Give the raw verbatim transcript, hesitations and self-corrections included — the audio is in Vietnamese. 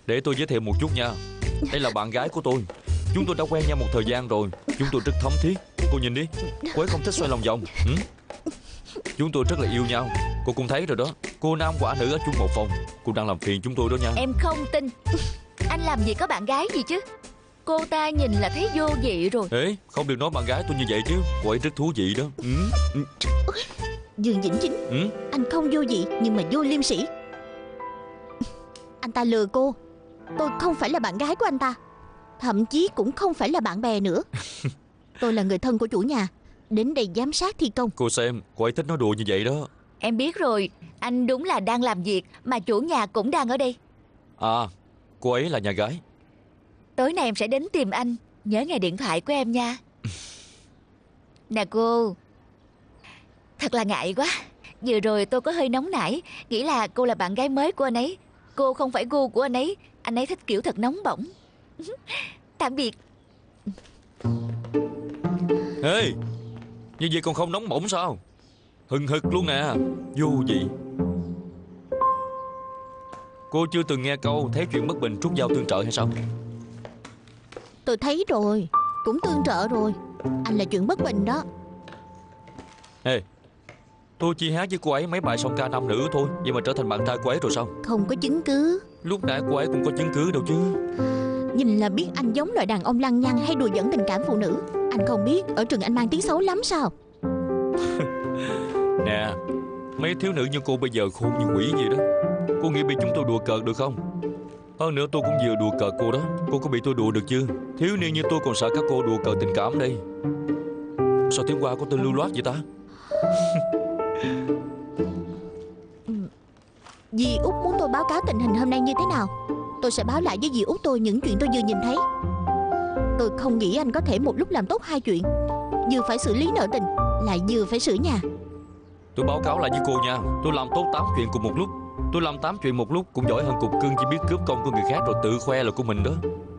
Để tôi giới thiệu một chút nha. Đây là bạn gái của tôi. Chúng tôi đã quen nhau một thời gian rồi. Chúng tôi rất thấm thiết. Cô nhìn đi, cô ấy không thích xoay lòng vòng. ừ? Chúng tôi rất là yêu nhau. Cô cũng thấy rồi đó. Cô nam quả nữ ở chung một phòng. Cô đang làm phiền chúng tôi đó nha. Em không tin. Anh làm gì có bạn gái gì chứ. Cô ta nhìn là thấy vô vị rồi. Ê, không được nói bạn gái tôi như vậy chứ. Cô ấy rất thú vị đó. ừ? Ừ. Dương Vĩnh Chính, Ừ? anh không vô vị nhưng mà vô liêm sỉ. Anh ta lừa cô. Tôi không phải là bạn gái của anh ta, thậm chí cũng không phải là bạn bè nữa. Tôi là người thân của chủ nhà, đến đây giám sát thi công. Cô xem, cô ấy thích nói đùa như vậy đó. Em biết rồi. Anh đúng là đang làm việc, mà chủ nhà cũng đang ở đây. À, cô ấy là nhà gái. Tối nay em sẽ đến tìm anh. Nhớ nghe điện thoại của em nha. Nè cô, thật là ngại quá. Vừa rồi tôi có hơi nóng nảy, nghĩ là cô là bạn gái mới của anh ấy. Cô không phải gu của anh ấy. Anh ấy thích kiểu thật nóng bỏng. Tạm biệt. Ê, như vậy còn không nóng bỏng sao? Hừng hực luôn nè. Vô vị. Cô chưa từng nghe câu thấy chuyện bất bình trút dao tương trợ hay sao? Tôi thấy rồi, cũng tương trợ rồi. Anh là chuyện bất bình đó. Ê, tôi chỉ hát với cô ấy mấy bài song ca nam nữ thôi, vậy mà trở thành bạn trai cô ấy rồi sao? Không có chứng cứ. Lúc nãy cô ấy cũng có chứng cứ đâu chứ. Nhìn là biết anh giống loại đàn ông lăng nhăng hay đùa giỡn tình cảm phụ nữ. Anh không biết ở trường anh mang tiếng xấu lắm sao? Nè, mấy thiếu nữ như cô bây giờ khôn như quỷ vậy đó. Cô nghĩ bị chúng tôi đùa cợt được không? Hơn nữa tôi cũng vừa đùa cợt cô đó. Cô có bị tôi đùa được chưa? Thiếu niên như tôi còn sợ các cô đùa cợt tình cảm đây. Sao tiếng Hoa của tôi lưu loát vậy ta? Dì Út muốn tôi báo cáo tình hình hôm nay như thế nào. Tôi sẽ báo lại với dì Út tôi những chuyện tôi vừa nhìn thấy. Tôi không nghĩ anh có thể một lúc làm tốt hai chuyện, vừa phải xử lý nợ tình, lại vừa phải sửa nhà. Tôi báo cáo lại với cô nha. Tôi làm tốt tám chuyện cùng một lúc. Tôi làm tám chuyện một lúc cũng giỏi hơn cục cưng chỉ biết cướp công của người khác rồi tự khoe là của mình đó.